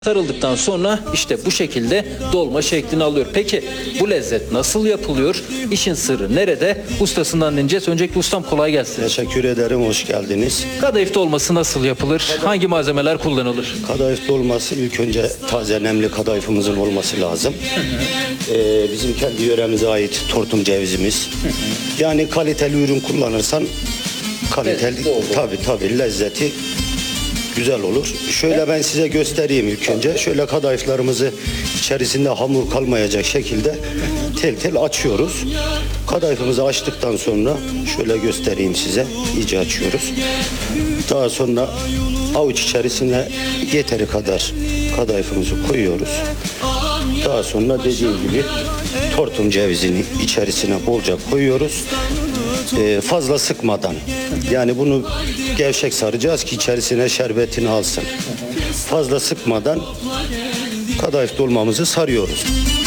Sarıldıktan sonra işte bu şekilde dolma şeklini alıyor. Peki bu lezzet nasıl yapılıyor? İşin sırrı nerede? Ustasından dinleyeceğiz. Öncelikle ustam kolay gelsin. Teşekkür ederim, hoş geldiniz. Kadayıf dolması nasıl yapılır? Hangi malzemeler kullanılır? Kadayıf dolması ilk önce taze nemli kadayıfımızın olması lazım. Bizim kendi yöremize ait tortum cevizimiz. Yani kaliteli ürün kullanırsan kaliteli, tabii lezzeti güzel olur. Şöyle ben size göstereyim ilk önce. Şöyle kadayıflarımızı içerisinde hamur kalmayacak şekilde tel tel açıyoruz. Kadayıfımızı açtıktan sonra şöyle göstereyim size. İyice açıyoruz. Daha sonra avuç içerisine yeteri kadar kadayıfımızı koyuyoruz. Daha sonra dediğim gibi tortum cevizini içerisine bolca koyuyoruz. Fazla sıkmadan. Yani bunu gevşek saracağız ki içerisine şerbetini alsın. Fazla sıkmadan kadayıf dolmamızı sarıyoruz.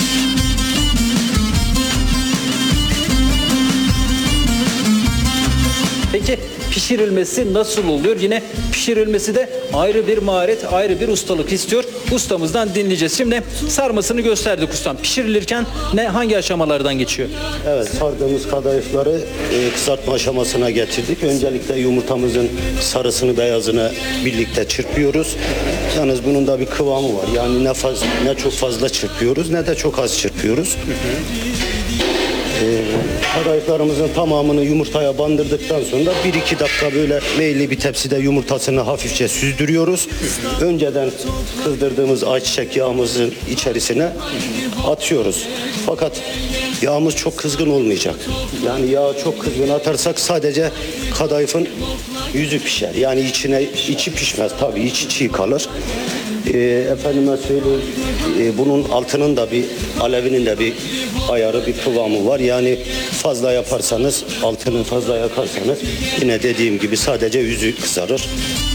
Peki pişirilmesi nasıl oluyor? Yine pişirilmesi de ayrı bir maharet, ayrı bir ustalık istiyor. Ustamızdan dinleyeceğiz. Şimdi sarmasını gösterdik ustam. Pişirilirken hangi aşamalardan geçiyor? Evet, sardığımız kadayıfları kızartma aşamasına getirdik. Öncelikle yumurtamızın sarısını beyazını birlikte çırpıyoruz. Yalnız bunun da bir kıvamı var. Yani ne çok fazla çırpıyoruz ne de çok az çırpıyoruz. Kadayıflarımızın tamamını yumurtaya bandırdıktan sonra 1-2 dakika böyle meyilli bir tepside yumurtasını hafifçe süzdürüyoruz. Önceden kızdırdığımız ayçiçek yağımızın içerisine atıyoruz. Fakat yağımız çok kızgın olmayacak. Yani yağı çok kızgın atarsak sadece kadayıfın yüzü pişer. Yani içi pişmez tabii, içi çiğ kalır. Efendime söyleyeyim, bunun altının da bir alevinin de bir ayarı, bir kıvamı var. Yani fazla yaparsanız, altını fazla yakarsanız yine dediğim gibi sadece yüzü kızarır.